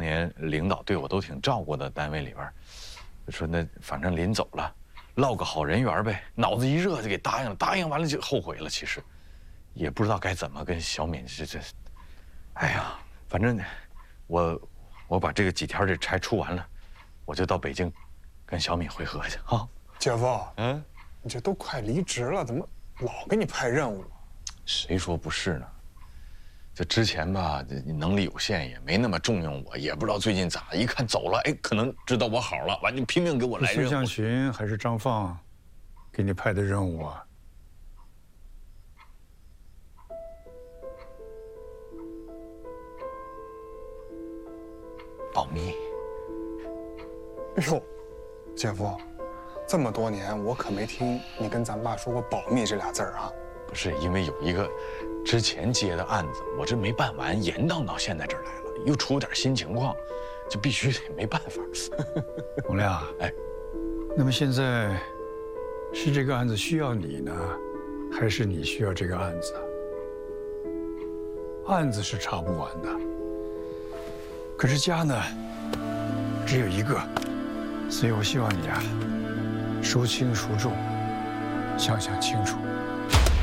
年领导对我都挺照顾的，单位里边，说那反正临走了，落个好人缘呗。脑子一热就给答应了，答应完了就后悔了。其实，也不知道该怎么跟小敏这，哎呀，反正我把这个几天这差出完了，我就到北京，跟小敏会合去啊。 姐夫，你这都快离职了，怎么老给你派任务？ 谁说不是呢？这之前吧，能力有限，也没那么重用我，也不知道最近咋，一看走了，哎，可能知道我好了，完就拼命给我来任务。 孙向群还是张放给你派的任务啊？ 保密。 哎呦，姐夫，这么多年我可没听你跟咱爸说过保密这俩字儿啊。 不是因为有一个之前接的案子，我这没办完，延到现在这儿来了，又出点新情况，就必须得没办法。 洪亮， 哎， 那么现在是这个案子需要你呢，还是你需要这个案子？案子是查不完的，可是家呢，只有一个，所以我希望你啊，孰轻孰重，想想清楚。